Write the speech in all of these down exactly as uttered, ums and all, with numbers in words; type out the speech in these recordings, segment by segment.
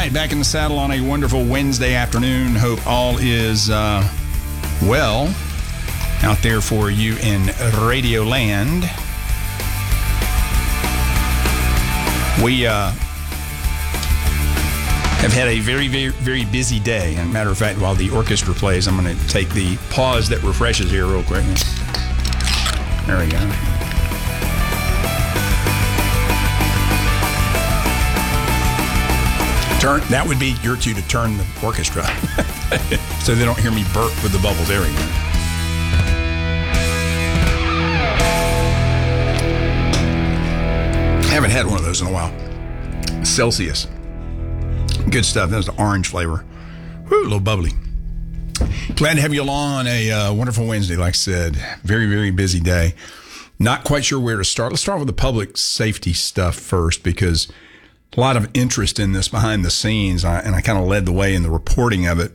right, back in the saddle on a wonderful Wednesday afternoon. Hope all is uh, well out there for you in Radio Land. We uh, have had a very, very, very busy day. And matter of fact, while the orchestra plays, I'm going to take the pause that refreshes here real quick. There we go. Turn, that would be your cue to turn the orchestra so they don't hear me burp with the bubbles. There we go. Haven't had one of those in a while. Celsius. Good stuff. That was the orange flavor. Woo, a little bubbly. Glad to have you along on a uh, wonderful Wednesday. Like I said, very, very busy day. Not quite sure where to start. Let's start with the public safety stuff first, because a lot of interest in this behind the scenes, I, and I kind of led the way in the reporting of it.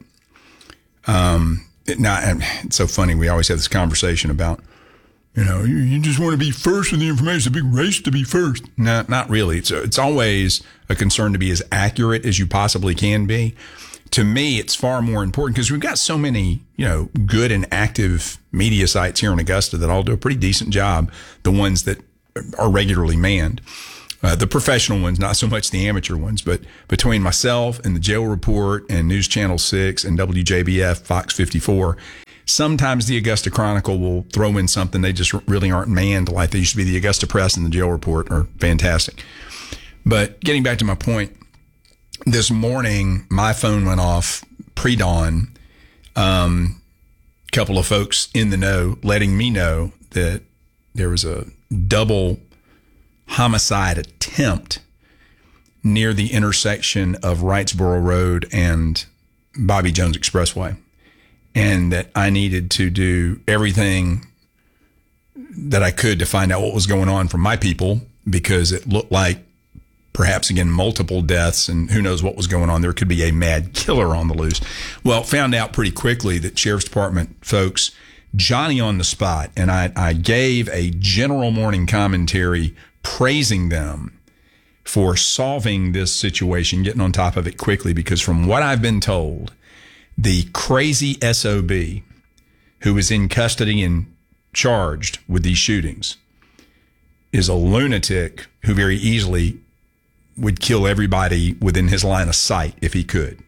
Um, it not, it's so funny. We always have this conversation about, you know, you, you just want to be first with the information. It's a big race to be first. No, not really. It's, a, it's always a concern to be as accurate as you possibly can be. To me, it's far more important because we've got so many, you know, good and active media sites here in Augusta that all do a pretty decent job, the ones that are regularly manned. Uh, the professional ones, not so much the amateur ones, but between myself and the Jail Report and News Channel six and W J B F, Fox fifty-four, sometimes the Augusta Chronicle will throw in something. They just really aren't manned like they used to be. The Augusta Press and the Jail Report are fantastic. But getting back to my point, this morning, my phone went off pre-dawn. Um, a couple of folks in the know letting me know that there was a double homicide attempt near the intersection of Wrightsboro Road and Bobby Jones Expressway, and that I needed to do everything that I could to find out what was going on from my people, because it looked like perhaps, again, multiple deaths, and who knows what was going on. There could be a mad killer on the loose. Well, found out pretty quickly that Sheriff's Department folks, Johnny on the spot, and I, I gave a general morning commentary praising them for solving this situation, getting on top of it quickly, because from what I've been told, the crazy S O B who was in custody and charged with these shootings is a lunatic who very easily would kill everybody within his line of sight if he could.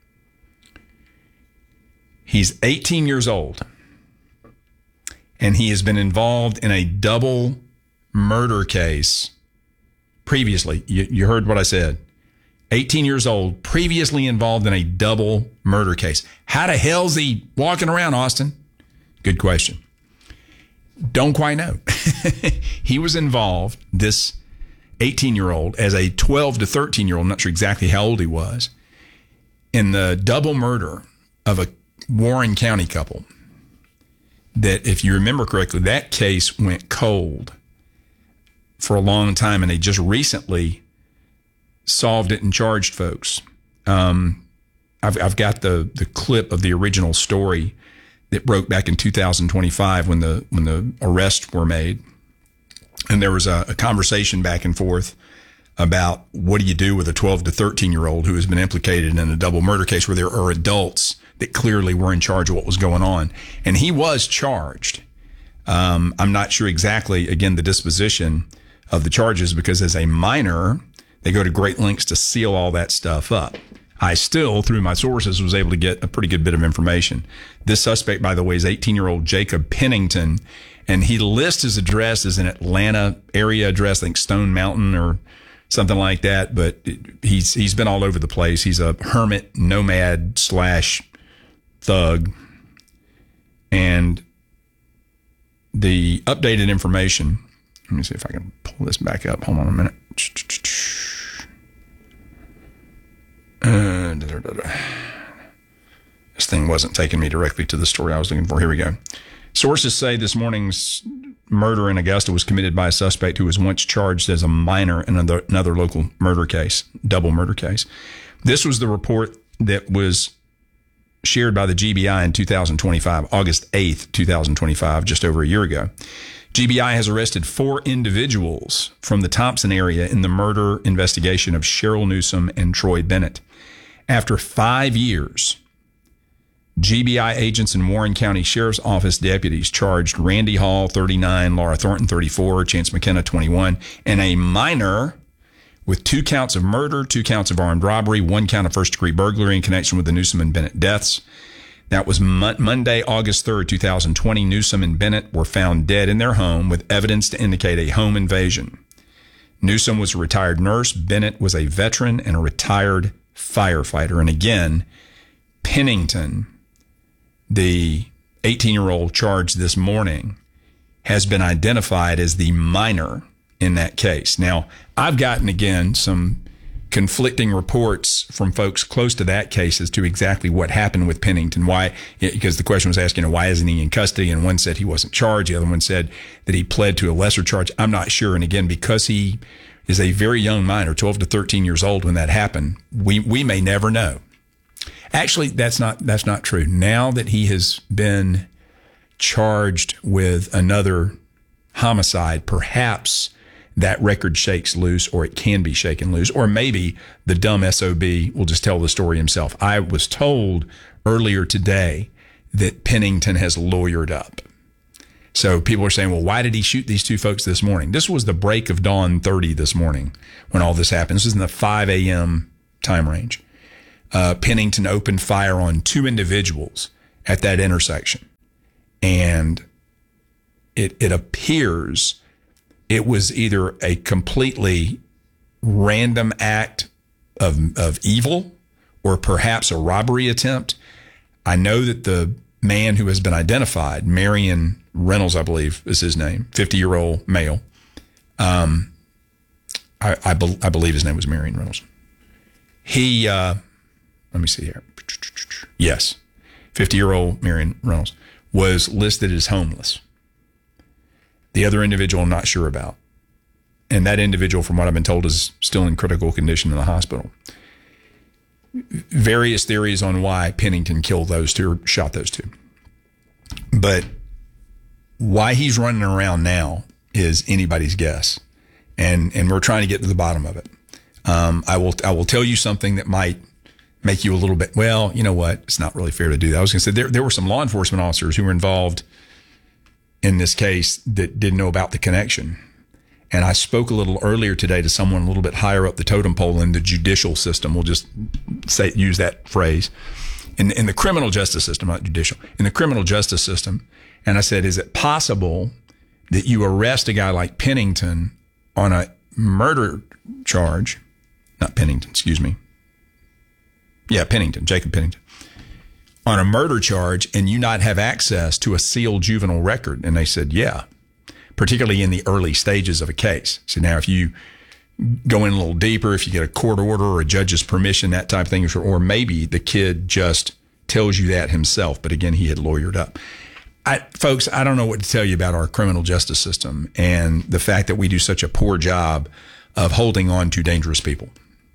He's eighteen years old, and he has been involved in a double murder case previously. You, you heard what I said. eighteen years old, previously involved in a double murder case. How the hell's he walking around, Austin? Good question. Don't quite know. He was involved, this eighteen-year-old, as a twelve to thirteen-year-old, I'm not sure exactly how old he was, in the double murder of a Warren County couple. That, if you remember correctly, that case went cold for a long time, and they just recently solved it and charged folks. Um, I've, I've got the, the clip of the original story that broke back in two thousand twenty-five when the when the arrests were made. And there was a, a conversation back and forth about what do you do with a twelve to thirteen-year-old who has been implicated in a double murder case where there are adults that clearly were in charge of what was going on. And he was charged. Um, I'm not sure exactly, again, the disposition of the charges, because as a minor, they go to great lengths to seal all that stuff up. I still, through my sources, was able to get a pretty good bit of information. This suspect, by the way, is eighteen-year-old Jacob Pennington, and he lists his address as an Atlanta area address, I think Stone Mountain or something like that, but he's he's been all over the place. He's a hermit, nomad slash thug. And the updated information, let me see if I can pull this back up. Hold on a minute. Uh, da, da, da, da. This thing wasn't taking me directly to the story I was looking for. Here we go. Sources say this morning's murder in Augusta was committed by a suspect who was once charged as a minor in another, another local murder case, double murder case. This was the report that was shared by the G B I in two thousand twenty-five, August eighth, two thousand twenty-five, just over a year ago. G B I has arrested four individuals from the Thompson area in the murder investigation of Cheryl Newsom and Troy Bennett. After five years, G B I agents and Warren County Sheriff's Office deputies charged Randy Hall, thirty-nine, Laura Thornton, thirty-four, Chance McKenna, twenty-one, and a minor with two counts of murder, two counts of armed robbery, one count of first-degree burglary in connection with the Newsom and Bennett deaths. That was Mo- Monday, August third, twenty twenty. Newsom and Bennett were found dead in their home with evidence to indicate a home invasion. Newsom was a retired nurse. Bennett was a veteran and a retired firefighter. And again, Pennington, the eighteen-year-old charged this morning, has been identified as the minor in that case. Now, I've gotten, again, some conflicting reports from folks close to that case as to exactly what happened with Pennington. Why? Because the question was asking, you know, why isn't he in custody? And one said he wasn't charged. The other one said that he pled to a lesser charge. I'm not sure. And again, because he is a very young minor, twelve to thirteen years old when that happened, we, we may never know. Actually, that's not, that's not true. Now that he has been charged with another homicide, perhaps that record shakes loose, or it can be shaken loose, or maybe the dumb S O B will just tell the story himself. I was told earlier today that Pennington has lawyered up. So people are saying, well, why did he shoot these two folks this morning? This was the break of dawn thirty this morning when all this happened. This is in the five a.m. time range. Uh, Pennington opened fire on two individuals at that intersection. And it, it appears it was either a completely random act of, of evil or perhaps a robbery attempt. I know that the man who has been identified, Marion Reynolds, I believe is his name, fifty-year-old male. Um, I, I, be, I believe his name was Marion Reynolds. He, uh, let me see here. Yes, fifty-year-old Marion Reynolds was listed as homeless. The other individual I'm not sure about. And that individual, from what I've been told, is still in critical condition in the hospital. Various theories on why Pennington killed those two or shot those two. But why he's running around now is anybody's guess. And and we're trying to get to the bottom of it. Um, I will I will tell you something that might make you a little bit, well, you know what? It's not really fair to do that. I was going to say there, there were some law enforcement officers who were involved in this case that didn't know about the connection. And I spoke a little earlier today to someone a little bit higher up the totem pole in the judicial system. We'll just say, use that phrase. In, in the criminal justice system, not judicial, in the criminal justice system. And I said, is it possible that you arrest a guy like Pennington on a murder charge? Not Pennington, excuse me. Yeah, Pennington, Jacob Pennington. On a murder charge, and you not have access to a sealed juvenile record? And they said, yeah, particularly in the early stages of a case. So now if you go in a little deeper, if you get a court order or a judge's permission, that type of thing, or maybe the kid just tells you that himself. But again, he had lawyered up. I, folks, I don't know what to tell you about our criminal justice system and the fact that we do such a poor job of holding on to dangerous people.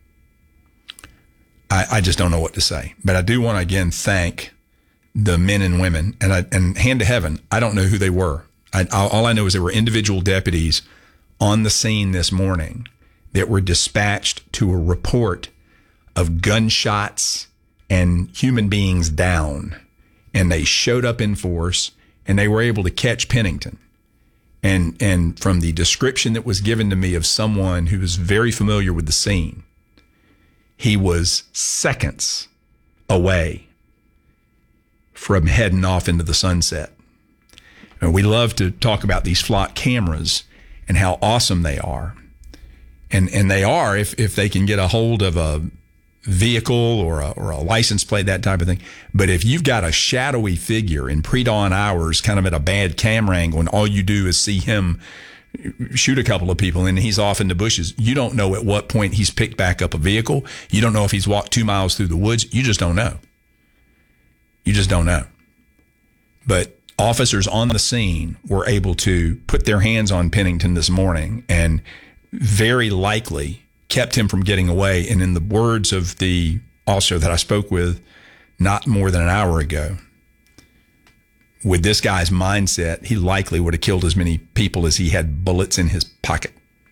I, I just don't know what to say. But I do want to, again, thank the men and women. And, I, and hand to heaven, I don't know who they were. I, all I know is there were individual deputies on the scene this morning that were dispatched to a report of gunshots and human beings down. And they showed up in force, and they were able to catch Pennington. And, and from the description that was given to me of someone who was very familiar with the scene, he was seconds away from heading off into the sunset. And we love to talk about these flock cameras and how awesome they are. And and they are if, if they can get a hold of a vehicle or a, or a license plate, that type of thing. But if you've got a shadowy figure in pre-dawn hours, kind of at a bad camera angle, and all you do is see him shoot a couple of people and he's off in the bushes, you don't know at what point he's picked back up a vehicle. You don't know if he's walked two miles through the woods. You just don't know. You just don't know. But officers on the scene were able to put their hands on Pennington this morning and very likely kept him from getting away. And in the words of the officer that I spoke with not more than an hour ago, with this guy's mindset, he likely would have killed as many people as he had bullets in his pocket.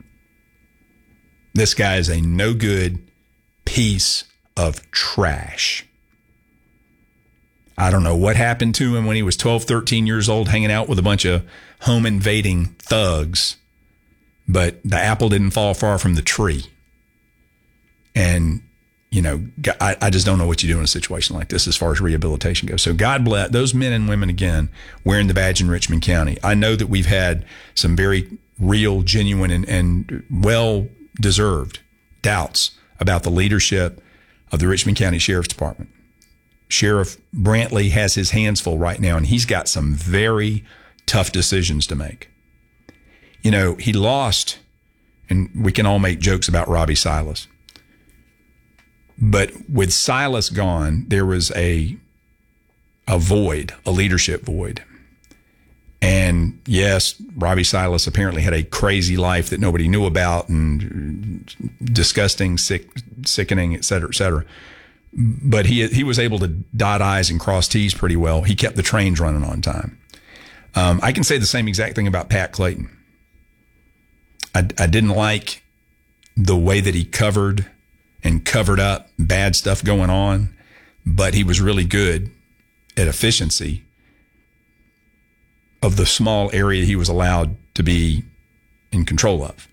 This guy is a no good piece of trash. I don't know what happened to him when he was twelve, thirteen years old, hanging out with a bunch of home invading thugs. But the apple didn't fall far from the tree. And, you know, I, I just don't know what you do in a situation like this as far as rehabilitation goes. So God bless those men and women, again, wearing the badge in Richmond County. I know that we've had some very real, genuine, and, and well-deserved doubts about the leadership of the Richmond County Sheriff's Department. Sheriff Brantley has his hands full right now, and he's got some very tough decisions to make. You know, he lost, and we can all make jokes about Robbie Silas. But with Silas gone, there was a a void, a leadership void. And yes, Robbie Silas apparently had a crazy life that nobody knew about, and disgusting, sick, sickening, et cetera, et cetera. But he he was able to dot I's and cross T's pretty well. He kept the trains running on time. Um, I can say the same exact thing about Pat Clayton. I, I didn't like the way that he covered and covered up bad stuff going on, but he was really good at efficiency of the small area he was allowed to be in control of.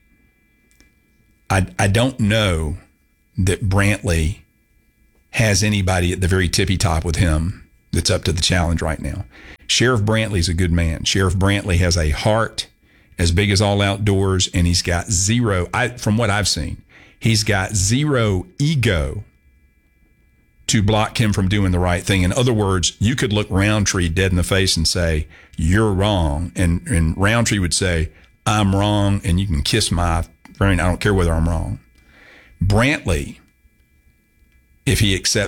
I, I don't know that Brantley has anybody at the very tippy top with him that's up to the challenge right now. Sheriff Brantley's a good man. Sheriff Brantley has a heart as big as All Outdoors, and he's got zero, I, from what I've seen, he's got zero ego to block him from doing the right thing. In other words, you could look Roundtree dead in the face and say, you're wrong. And, and Roundtree would say, I'm wrong, and you can kiss my, I mean, I don't care whether I'm wrong. Brantley, if he accepts